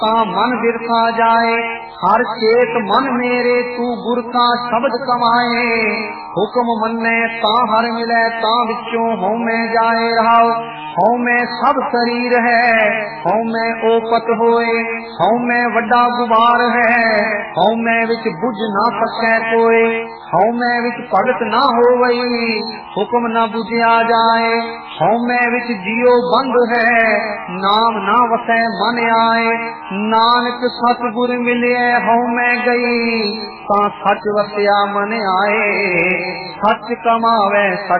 ता मन बिरसा जाए। हर चेत मन मेरे तू गुर का शब्द कमाए। हुक्म मन्ने ता हर मिले ता विचों हों मैं जाए रहाओ। हों मैं सब शरीर है हों मैं ओपत होए। हों मैं वड्डा गुबार है हों मैं विच बुझ ना सकै कोई। हों मैं विच भगत ना होवई हुक्म ना बुझिया जाए। हों मैं विच जियो बंद है नाम ना वसै मन आए। नानक सतगुर मिले हों मैं गई ता सच वसिया मन आए। सच कमावे